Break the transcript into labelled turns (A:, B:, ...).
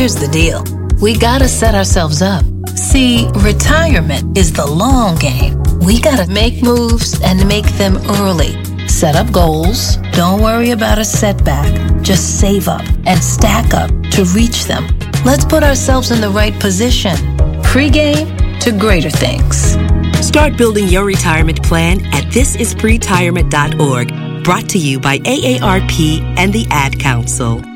A: here's the deal. We gotta set ourselves up. See, retirement is the long game. We gotta make moves and make them early. Set up goals. Don't worry about a setback. Just save up and stack up to reach them. Let's put ourselves in the right position. Pre-game to greater things.
B: Start building your retirement plan at thisispretirement.org. Brought to you by AARP and the Ad Council.